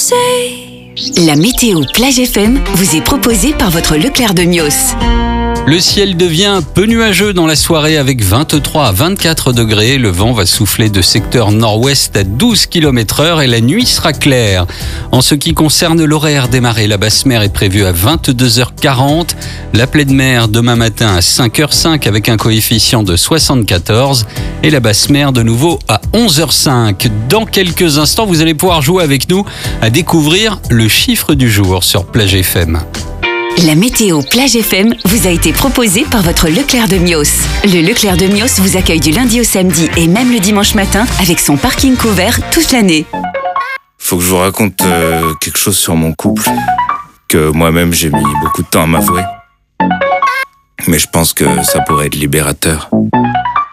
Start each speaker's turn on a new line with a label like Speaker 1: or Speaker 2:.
Speaker 1: La météo Plage FM vous est proposée par votre Leclerc de Mios.
Speaker 2: Le ciel devient peu nuageux dans la soirée avec 23 à 24 degrés. Le vent va souffler de secteur nord-ouest à 12 km/h et la nuit sera claire. En ce qui concerne l'horaire des marées, la basse mer est prévue à 22h40. La pleine mer demain matin à 5h05 avec un coefficient de 74. Et la basse mer de nouveau à 11h05. Dans quelques instants, vous allez pouvoir jouer avec nous à découvrir le chiffre du jour sur Plage FM.
Speaker 1: La météo Plage FM vous a été proposée par votre Leclerc de Mios. Le Leclerc de Mios vous accueille du lundi au samedi et même le dimanche matin avec son parking couvert toute l'année.
Speaker 3: Faut que je vous raconte quelque chose sur mon couple, que moi-même j'ai mis beaucoup de temps à m'avouer. Mais je pense que ça pourrait être libérateur.